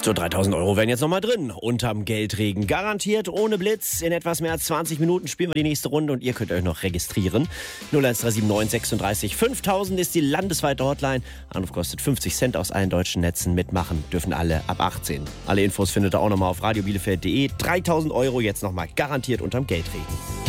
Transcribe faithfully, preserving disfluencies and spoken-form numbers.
So, dreitausend Euro wären jetzt nochmal drin. Unterm Geldregen. Garantiert ohne Blitz. In etwas mehr als zwanzig Minuten spielen wir die nächste Runde und ihr könnt euch noch registrieren. null eins drei sieben neun sechsunddreißig fünftausend ist die landesweite Hotline. Anruf kostet fünfzig Cent aus allen deutschen Netzen. Mitmachen dürfen alle ab achtzehn. Alle Infos findet ihr auch nochmal auf radiobielefeld punkt de. dreitausend Euro jetzt nochmal garantiert unterm Geldregen.